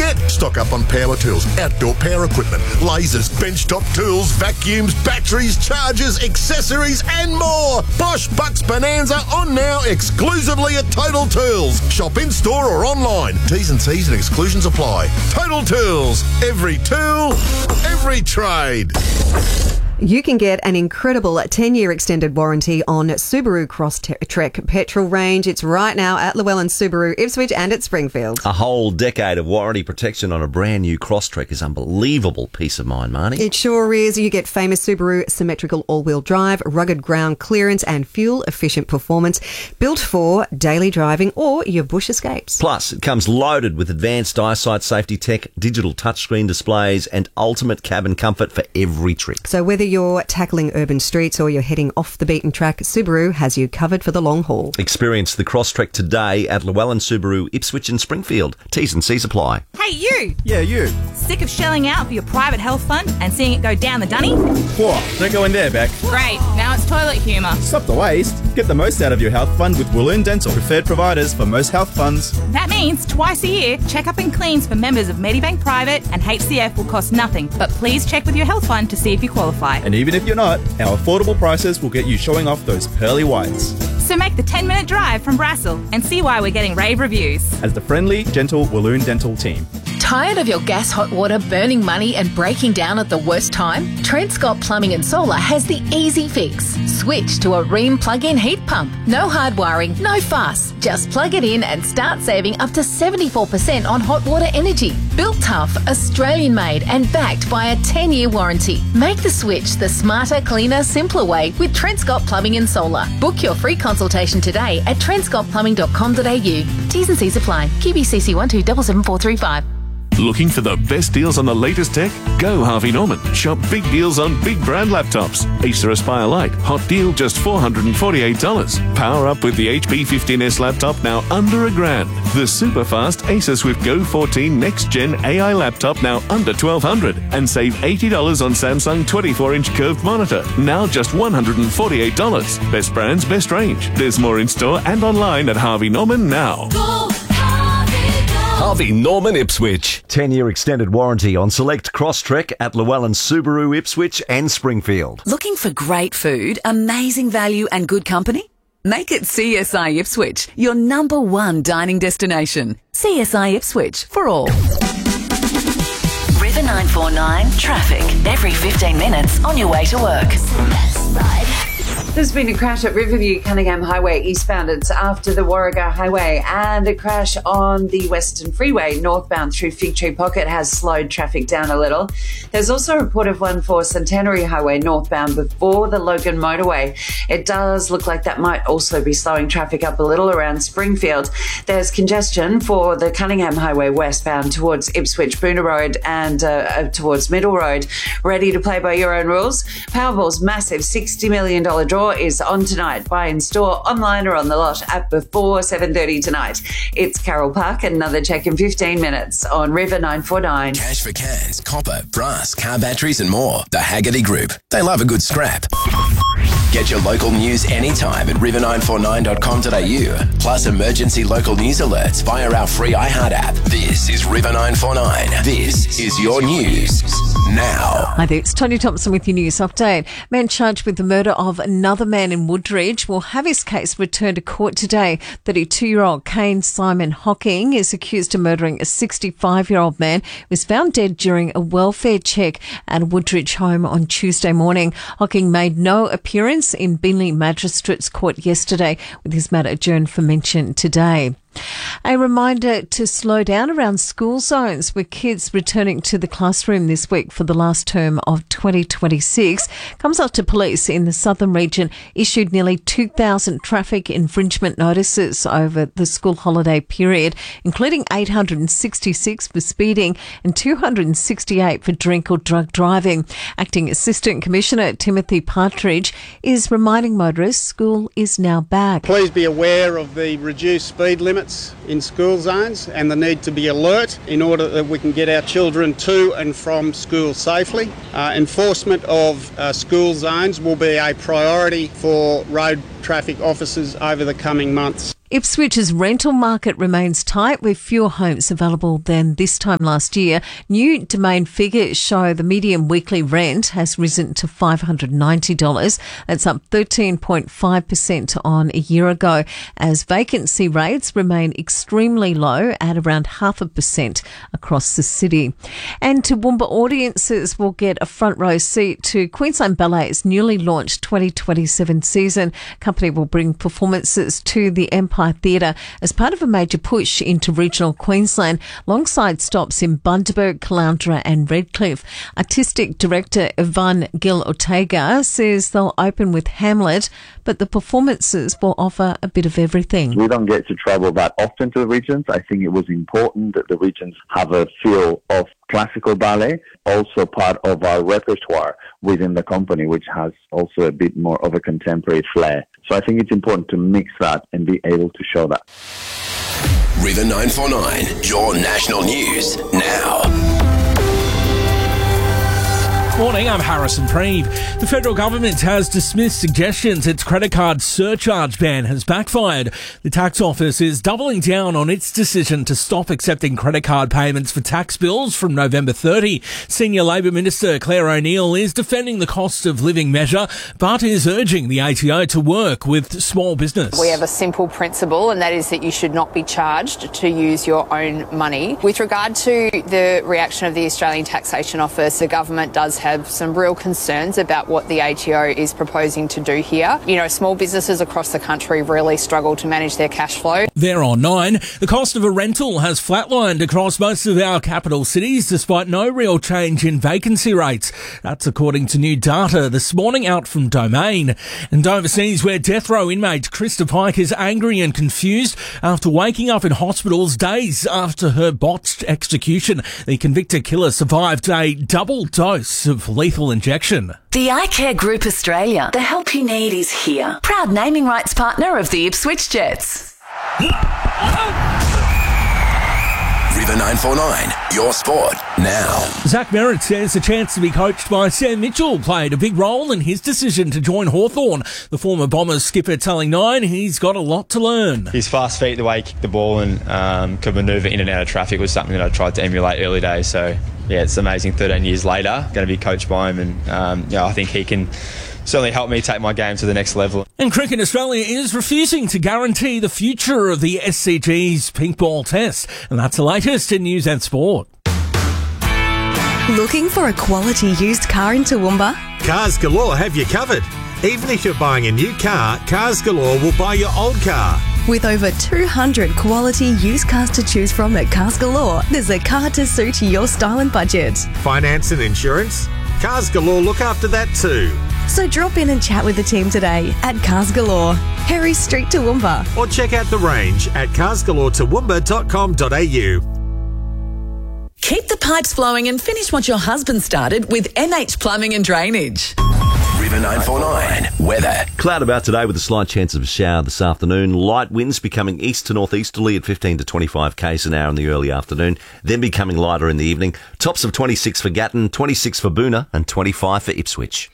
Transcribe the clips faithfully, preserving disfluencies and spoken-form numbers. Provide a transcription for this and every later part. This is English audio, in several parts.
yet? Stock up on power tools, outdoor power equipment, lasers, benchtop tools, vacuums, batteries, chargers, accessories and more. Bosch Bucks Bonanza on now exclusively at Total Tools. Shop in store or online. T's and C's and exclusions apply. Total Tools. Every tool, every trade. You can get an incredible ten-year extended warranty on Subaru Crosstrek petrol range. It's right now at Llewellyn Subaru Ipswich and at Springfield. A whole decade of warranty protection on a brand new Crosstrek is unbelievable peace of mind, Marnie. It sure is. You get famous Subaru symmetrical all-wheel drive, rugged ground clearance and fuel-efficient performance built for daily driving or your bush escapes. Plus, it comes loaded with advanced eyesight safety tech, digital touchscreen displays and ultimate cabin comfort for every trip. So whether you're tackling urban streets or you're heading off the beaten track, Subaru has you covered for the long haul. Experience the Crosstrek today at Llewellyn Subaru, Ipswich and Springfield. T's and C's apply. Hey, you! Yeah, you. Sick of shelling out for your private health fund and seeing it go down the dunny? Whoa, don't go in there, Beck. Great, now it's toilet humour. Stop the waste. Get the most out of your health fund with Walloon Dental, preferred providers for most health funds. That means twice a year, check-up and cleans for members of Medibank Private and H C F will cost nothing, but please check with your health fund to see if you qualify. And even if you're not, our affordable prices will get you showing off those pearly whites. So make the ten-minute drive from Brassel and see why we're getting rave reviews. As the friendly, gentle Walloon Dental team. Tired of your gas hot water burning money and breaking down at the worst time? Transcott Plumbing and Solar has the easy fix. Switch to a Rheem plug-in heat pump. No hard wiring, no fuss. Just plug it in and start saving up to seventy-four percent on hot water energy. Built tough, Australian made and backed by a ten-year warranty. Make the switch the smarter, cleaner, simpler way with Transcott Plumbing and Solar. Book your free consultation today at transcott plumbing dot com dot a u. T's and C's apply. Q B C C one two seven seven four three five. Looking for the best deals on the latest tech? Go Harvey Norman. Shop big deals on big brand laptops. Acer Aspire Lite, hot deal just four hundred forty-eight dollars. Power up with the H P fifteen S laptop now under a grand. The super fast Acer Swift Go fourteen Next Gen A I laptop now under twelve hundred dollars. And save eighty dollars on Samsung twenty-four inch curved monitor, now just one hundred forty-eight dollars. Best brands, best range. There's more in store and online at Harvey Norman now. Go Harvey Norman Ipswich. ten-year extended warranty on select Crosstrek at Llewellyn Subaru Ipswich and Springfield. Looking for great food, amazing value and good company? Make it C S I Ipswich, your number one dining destination. C S I Ipswich for all. River nine four nine traffic. Every fifteen minutes on your way to work. There's been a crash at Riverview Cunningham Highway eastbound. It's after the Warragah Highway, and a crash on the Western Freeway northbound through Fig Tree Pocket has slowed traffic down a little. There's also a report of one for Centenary Highway northbound before the Logan Motorway. It does look like that might also be slowing traffic up a little around Springfield. There's congestion for the Cunningham Highway westbound towards Ipswich Boonah Road and uh, towards Middle Road. Ready to play by your own rules? Powerball's massive sixty million dollars draw is on tonight. Buy in store, online or on the lot at before seven thirty tonight. It's Carol Park, another check in fifteen minutes on River nine four nine. Cash for cans, copper, brass, car batteries and more. The Haggerty Group. They love a good scrap. Get your local news anytime at river nine four nine dot com dot a u. Plus emergency local news alerts via our free iHeart app. This is River nine four nine. This is your news now. Hi there, it's Tony Thompson with your news update. Man charged with the murder of another man in Woodridge will have his case returned to court today. thirty-two-year-old Kane Simon Hocking is accused of murdering a sixty-five-year-old man who was found dead during a welfare check at a Woodridge home on Tuesday morning. Hocking made no appearance in Beenleigh Magistrates Court yesterday, with his matter adjourned for mention today. A reminder to slow down around school zones, with kids returning to the classroom this week for the last term of twenty twenty-six comes after police in the southern region issued nearly two thousand traffic infringement notices over the school holiday period, including eight hundred sixty-six for speeding and two hundred sixty-eight for drink or drug driving. Acting Assistant Commissioner Timothy Partridge is reminding motorists school is now back. Please be aware of the reduced speed limits in school zones and the need to be alert in order that we can get our children to and from school safely. Uh, enforcement of uh, school zones will be a priority for road traffic officers over the coming months. Ipswich's rental market remains tight with fewer homes available than this time last year. New Domain figures show the median weekly rent has risen to five hundred ninety dollars. That's up thirteen point five percent on a year ago, as vacancy rates remain extremely low at around half a percent across the city. And Toowoomba audiences will get a front row seat to Queensland Ballet's newly launched twenty twenty-seven season. Company will bring performances to the Empire Theatre as part of a major push into regional Queensland, alongside stops in Bundaberg, Caloundra and Redcliffe. Artistic director Ivan Gil Ortega says they'll open with Hamlet, but the performances will offer a bit of everything. We don't get to travel that often to the regions. I think it was important that the regions have a feel of classical ballet, also part of our repertoire within the company, which has also a bit more of a contemporary flair. So I think it's important to mix that and be able to show that. River nine four nine, your national news now. Morning, I'm Harrison Preeb. The federal government has dismissed suggestions its credit card surcharge ban has backfired. The tax office is doubling down on its decision to stop accepting credit card payments for tax bills from November thirtieth. Senior Labor Minister Claire O'Neill is defending the cost of living measure, but is urging the A T O to work with small business. We have a simple principle, and that is that you should not be charged to use your own money. With regard to the reaction of the Australian Taxation Office, the government does have have some real concerns about what the A T O is proposing to do here. You know, small businesses across the country really struggle to manage their cash flow. There on nine, the cost of a rental has flatlined across most of our capital cities despite no real change in vacancy rates. That's according to new data this morning out from Domain. And overseas, where death row inmate Krista Pike is angry and confused after waking up in hospitals days after her botched execution. The convicted killer survived a double dose of lethal injection. The iCare Group Australia. The help you need is here. Proud naming rights partner of the Ipswich Jets. River nine four nine, your sport now. Zach Merritt says the chance to be coached by Sam Mitchell played a big role in his decision to join Hawthorn. The former Bombers skipper telling Nine he's got a lot to learn. His fast feet, the way he kicked the ball and um, could manoeuvre in and out of traffic was something that I tried to emulate early days. So, yeah, it's amazing thirteen years later, going to be coached by him, and um, yeah, I think he can certainly help me take my game to the next level. And Cricket Australia is refusing to guarantee the future of the S C G's pink ball test. And that's the latest in news and sport. Looking for a quality used car in Toowoomba? Cars Galore have you covered. Even if you're buying a new car, Cars Galore will buy your old car. With over two hundred quality used cars to choose from at Cars Galore, there's a car to suit your style and budget. Finance and insurance? Cars Galore look after that too. So drop in and chat with the team today at Cars Galore, Harry Street, Toowoomba. Or check out the range at cars galore toowoomba dot com dot a u. Keep the pipes flowing and finish what your husband started with M H Plumbing and Drainage. River nine four nine, weather. Cloud about today with a slight chance of a shower this afternoon. Light winds becoming east to northeasterly at fifteen to twenty-five k's an hour in the early afternoon, then becoming lighter in the evening. Tops of twenty-six for Gatton, twenty-six for Boona and twenty-five for Ipswich.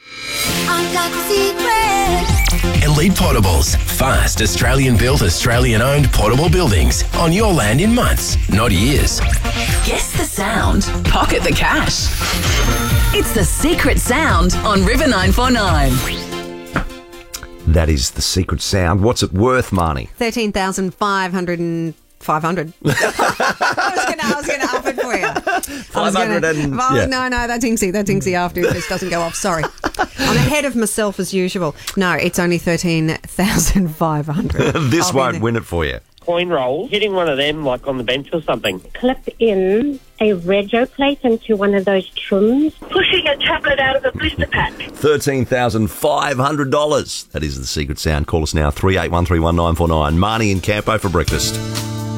Elite Portables. Fast, Australian-built, Australian-owned portable buildings on your land in months, not years. Guess the sound. Pocket the cash. It's the secret sound on River nine four nine. That is the secret sound. What's it worth, Marnie? thirteen thousand five hundred and five hundred. I was going to up it for you. five hundred gonna, and... Oh, yeah. no, no, that's Inksy. That's Inksy after if this doesn't go off. Sorry. I'm ahead of myself as usual. No, it's only thirteen thousand five hundred. This I'll won't win it for you. Coin rolls, hitting one of them like on the bench or something. Clip in a rego plate into one of those trims. Pushing a tablet out of a blister pack. thirteen thousand five hundred dollars. That is the secret sound. Call us now, three eight one three one nine four nine. Marnie and Campo for breakfast.